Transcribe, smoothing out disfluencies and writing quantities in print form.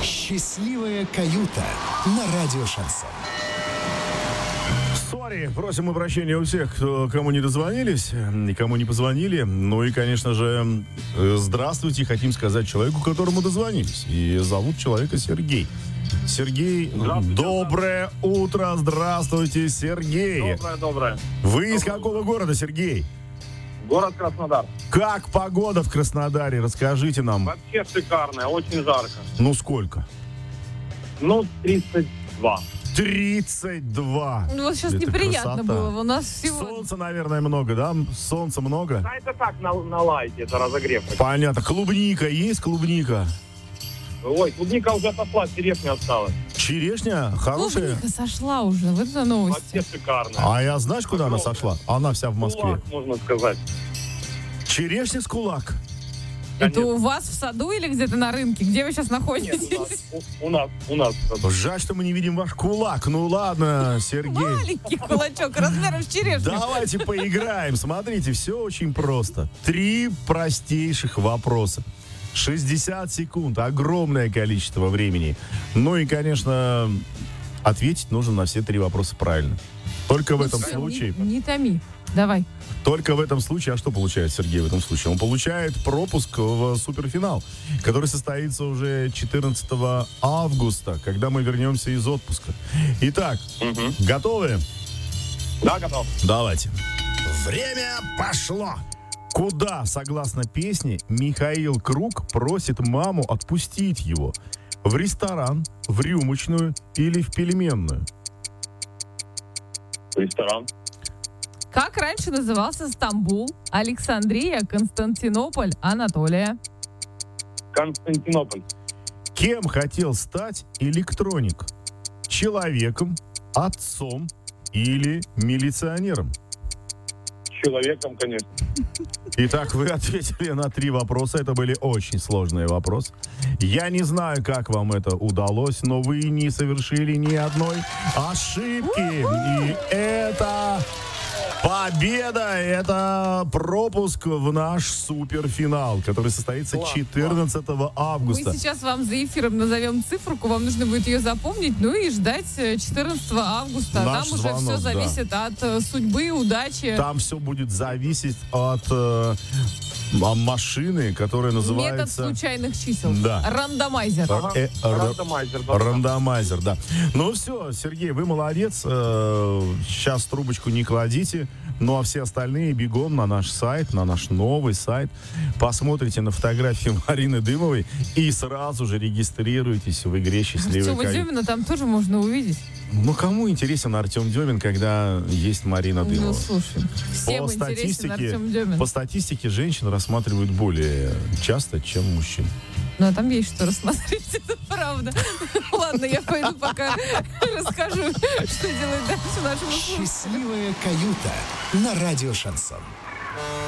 Счастливая каюта на радио Шансон. Сори, просим мы прощения у всех, кому не дозвонились, никому не позвонили. Ну и, конечно же, здравствуйте, хотим сказать человеку, которому дозвонились. И зовут человека Сергей. Сергей, доброе утро, здравствуйте, Сергей. Доброе. Вы из какого города, Сергей? Город Краснодар. Как погода в Краснодаре? Расскажите нам. Вообще шикарная, очень жарко. Ну, сколько? 32. 32. Ну, вот сейчас Это неприятно красота. было. У нас всего... Солнца, наверное, много, да? Солнца много? Да, это так, на лайте, это разогрев. Понятно. Клубника есть? Клубника? Ой, клубника уже отошла, черешня осталась. Черешня хорошая? Клубника сошла уже, вот это новость. Вообще шикарная. А я знаешь, куда она сошла? Она вся в Москве. Кулак, можно сказать. Черешня с кулак. Это у вас в саду или где-то на рынке? Где вы сейчас Нет, находитесь? у нас. Жаль, что мы не видим ваш кулак. Ну ладно, Сергей. Маленький кулачок размером с черешню. Давайте поиграем. Смотрите, все очень просто. 3 простейших вопроса. 60 секунд. Огромное количество времени. Ну и, конечно, ответить нужно на все 3 вопроса правильно. Только в этом Всё, случае... Не томи. Давай. Только в этом случае, а что получает Сергей в этом случае? Он получает пропуск в суперфинал, который состоится уже 14 августа, когда мы вернемся из отпуска. Итак, готовы? Да, готов. Давайте. Время пошло. Куда, согласно песне, Михаил Круг просит маму отпустить его? В ресторан, в рюмочную или в пельменную? Ресторан. Как раньше назывался Стамбул, Александрия, Константинополь, Анатолия? Константинополь. Кем хотел стать электроник? Человеком, отцом или милиционером? Человеком, конечно. Итак, вы ответили на 3 вопроса. Это были очень сложные вопросы. Я не знаю, как вам это удалось, но вы не совершили ни одной ошибки. И это... победа! Это пропуск в наш суперфинал, который состоится 14 августа. Мы сейчас вам за эфиром назовем циферку, вам нужно будет ее запомнить, ну и ждать 14 августа. Наш Там уже звонок, все зависит от судьбы, удачи. Там все будет зависеть от машины, которая Метод называется... случайных чисел. Да. Рандомайзер. Рандомайзер. Да. Рандомайзер, да. Ну все, Сергей, вы молодец. Сейчас трубочку не кладите. Ну а все остальные бегом на наш сайт, на наш новый сайт. Посмотрите на фотографии Марины Дымовой и сразу же регистрируйтесь в игре «Счастливый Артема каюта». Демина там тоже можно увидеть. Ну кому интересен Артем Демин, когда есть Марина Дымова? Ну, слушай, всем интересен Артем Демин. По статистике женщин рассматривают более часто, чем мужчин. Ну, а там есть что рассмотреть, это правда. Ладно, я пойду пока расскажу, что делать дальше нашему слушателю. Счастливая каюта на радио Шансон.